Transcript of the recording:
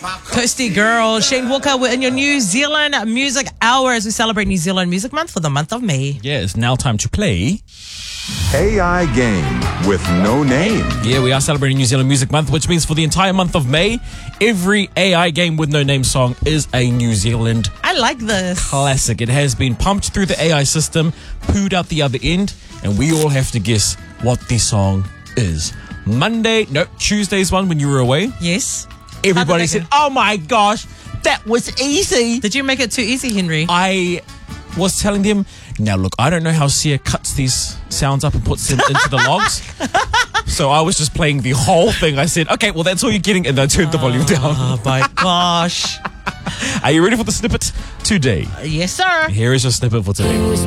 Coasty Girl, Shane Walker, we're in your New Zealand Music Hour as we celebrate New Zealand Music Month for the month of May. Yeah, it's now time to play AI Game with No Name. Yeah, we are celebrating New Zealand Music Month, which means for the entire month of May, every AI Game with No Name song is a New Zealand I like this. classic. It has been pumped through the AI system, pooed out the other end, and we all have to guess what the song is. Tuesday's one when you were away. Yes. Everybody How did said, that go? "Oh my gosh, that was easy." Did you make it too easy, Henry? I was telling them, now look, I don't know how Sia cuts these sounds up and puts them into the logs. So I was just playing the whole thing. I said, okay, well, that's all you're getting. And I turned the volume down. Oh my gosh. Are you ready for the snippet today? Yes, sir. Here is your snippet for today.